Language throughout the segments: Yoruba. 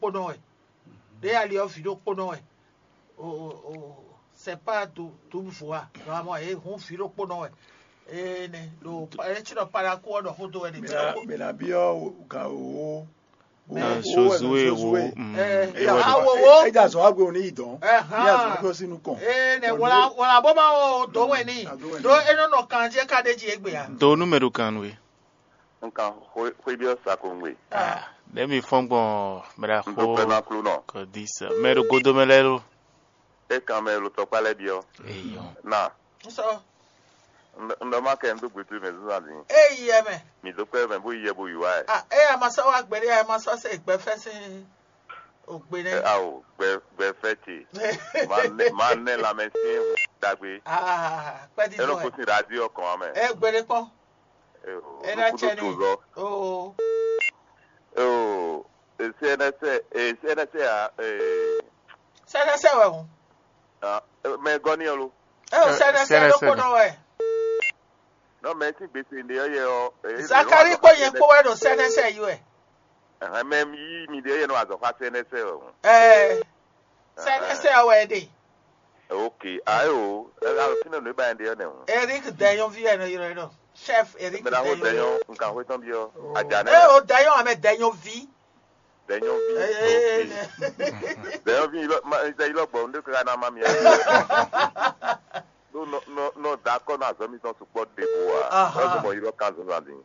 pono de ali o filo pono c'est pas tout fois vraiment on filo pono ne lo chino para ko no hodo e me la bio ka o Josué wo eja so agbo ni idon ya so ko sínú kan ne wala bo ma o do we ni do eno no kan je ka deji egbe ya do número kan we nkan hoi bio sakongwe let me fongbon mera ndo ko pena kluno ko disa mero godomelelo e kamelo to pale bio eyo na so ndo ma ke ndo gbetu me zuzali ye me mi do pe me bo iye bo iwa amasa wa gbere amasa se gbe fesin ogbere o gbe feti ma ne la mesin dagbe pedi ero do ko ti radio kan ame gbere pon era cheni senese we me goni olo senese lo kono we no me ti gbese nde ye o zakari ko yen ko we do senese yu e me mi mi de ye no azo fa senese o senese we de okay ayo ala fina no ba nde ne o Eric Dayon vie no yiro no chef Eric Dayon nkan ho tan bio ajane o Dayon ame Dayon vie Dayon vie lo gbo ndo ka na mami no d'accord na zo mi son support de boa zo mo yiro kan zo na din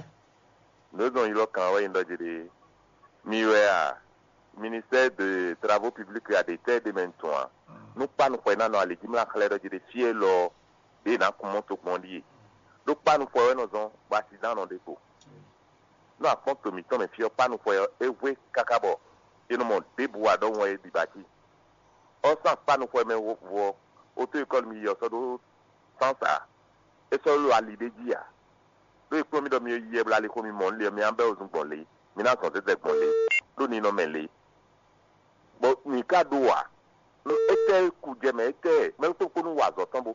no zo yiro kan wa indo jiri mi we a ministère de travaux publics et des terres de maintenant nous pas nous prenons dans les dimla clair de fier lo et na comment tout monde nous pas nous prenons nos accident dans dépôt nous a compte mi ton mais fier pas nous prenons et we kakabo et nous mon débois donc ouais di bâti on sent pas nous prenons vo auto école mi yo so do sans ça et so lo alide dia do promis do mi ye bla le ko mi mon le mi ambe ozun gbonle mi na so tete gbonle do ni no mele bo mi ka do wa ete ku je me ete me to ko nu wa zo tan bo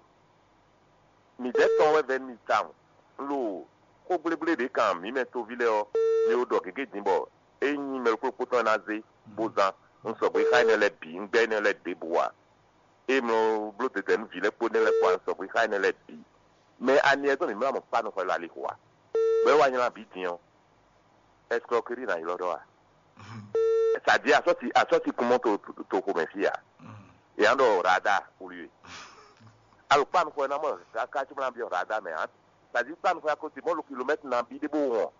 mi de ton we ven mi town lo ko gbegbele de kan mi me to vile o ni o do gege dinbo eyin me ko ton na ze bozan on so bo ka ne le bi ngbe ne le de boa e mo blo te ten vile po ne le kwa so bo ka ne le bi mais ani ezo mi ma mo pa no fa la le kwa be wa nyana bi tin o escroquerie na ilo do wa c'est-à-dire assorti comment to commercia et ando rada uli alors pas nous na mo ka tu na bi rada mais c'est-à-dire pas nous ko ti mo le kilomètre na bi de bo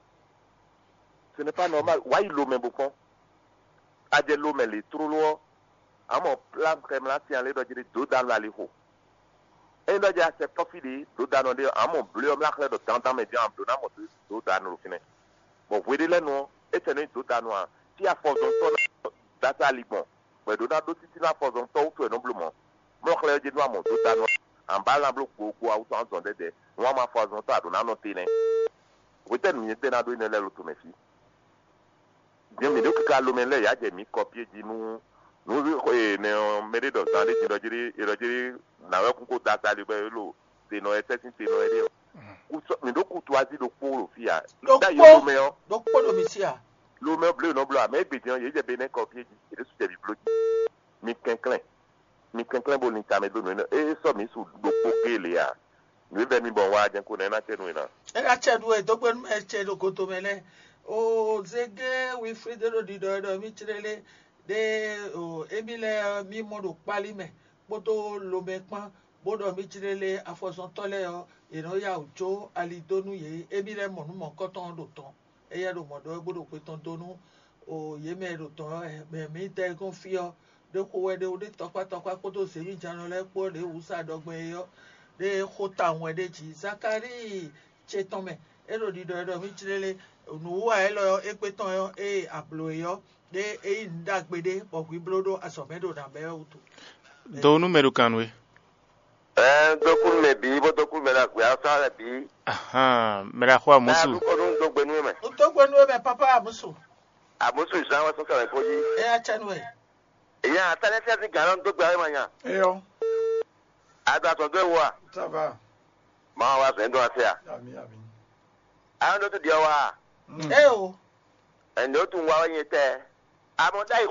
ce n'est pas normal why lo me beaucoup a de lo me le trop loin amo plan comme la ti ale do dire do dans la liho et do ja c'est profili do dans de amo bleu la clair de temps mais bien do na mo do dans le fine bon vous dire non et c'est do dans noir si a force donc data libon mais do na do ti na force donc tout noblement mo clair de noir mo do dans noir en bas la bloc beaucoup auto en zone de moi ma force donc do na no tene vous êtes mi tena do ne le to me fi bien me do ka lo me le ya je mi copier di nous ne mede do zande ti do jiri na we ku data libe lo te no setting te no ere mi do ku to azi do poro fia da yo me o do po do mi sia lo me bleu no bleu mais be jan ye je be ne copier di e su te bi bloki mi kenklen bo ni ta me do no e so mi su do po kele ya mi be mi bon wa jan ko na chenu na e ga chedu e do pe me chedu ko to mele o zege we free do do mi chirele de ebile mi modo pali me bodo lo me pon bodo mi chirele afoson tole o ino ya ojo alidonu ye ebile monu mo koton do ton eye do modo bodo pe ton donu o ye me do ton me mi te gon fi o de ko we de o de topa ko to se mi jano le po de usa dogben yo de khota won de ji zakari cheton me ero di do mi chirele nu wa e lo e pe ton yo e aplo yo de e ndagbede bokwi blodo asomedo na be utu do número kan we dokun me bi bo dokun me la ku asa la bi mera kwa musu ko dun do gbenu me papa amusu isa wa so ka ko ji e a chanwe ya ta le ti garan do gba ma yan yo ada to do wa ça va ma wa se ndo asia ami a ndo to dia wa e o en do tun wa yin te amoda